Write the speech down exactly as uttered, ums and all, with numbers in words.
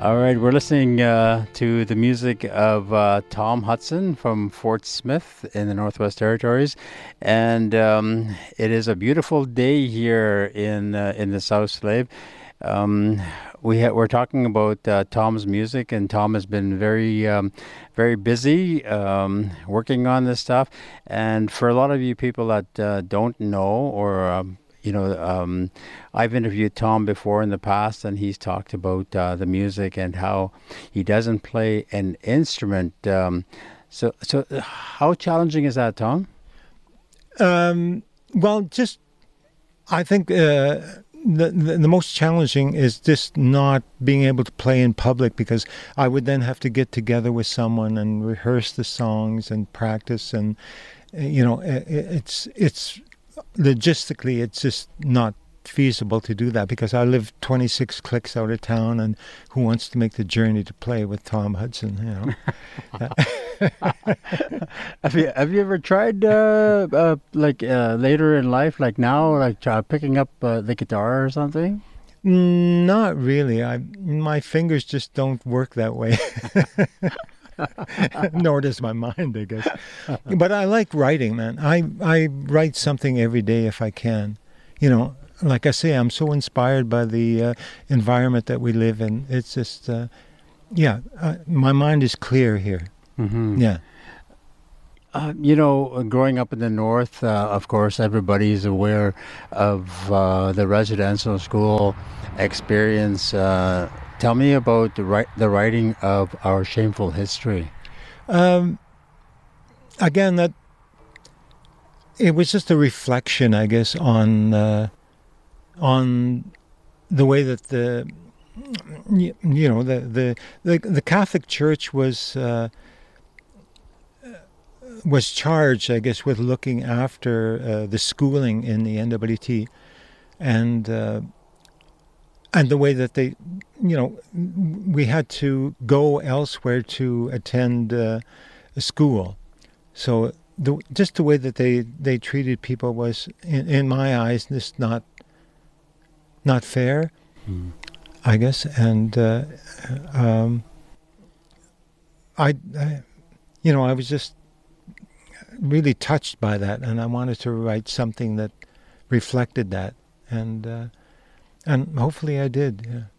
All right, we're listening uh, to the music of uh, Tom Hudson from Fort Smith in the Northwest Territories, and um, it is a beautiful day here in uh, in the South Slave. Um, we ha- we're talking about uh, Tom's music, and Tom has been very um, very busy um, working on this stuff. And for a lot of you people that uh, don't know or um, you know, um, I've interviewed Tom before in the past, and he's talked about uh, the music and how he doesn't play an instrument. Um, so, so uh, how challenging is that, Tom? Um, well, just I think uh, the, the the most challenging is just not being able to play in public, because I would then have to get together with someone and rehearse the songs and practice, and uh, you know, it, it's it's logistically it's just not feasible to do that, because I live twenty-six clicks out of town, and who wants to make the journey to play with Tom Hudson, you know? have you have you ever tried uh, uh, like uh, later in life, like now, like uh, picking up uh, the guitar or something? Not really. I my fingers just don't work that way. Nor does my mind, I guess. But I like writing, man. I I write something every day if I can. You know, like I say, I'm so inspired by the uh, environment that we live in. It's just, uh, yeah, uh, my mind is clear here. Mm-hmm. Yeah. Uh, you know, growing up in the north, uh, of course, everybody's aware of uh, the residential school experience. Uh, tell me about the ri- the writing of Our Shameful History. Um, again, that it was just a reflection, I guess, on uh, on the way that the you, you know the, the the the Catholic Church was. Uh, was charged, I guess, with looking after uh, the schooling in the N W T, and uh, and the way that they, you know, we had to go elsewhere to attend uh, a school. So the, just the way that they, they treated people was, in, in my eyes, just not not fair, Mm. I guess. And uh, um, I, I, you know, I was just really touched by that, and I wanted to write something that reflected that, and uh, and hopefully I did. Yeah.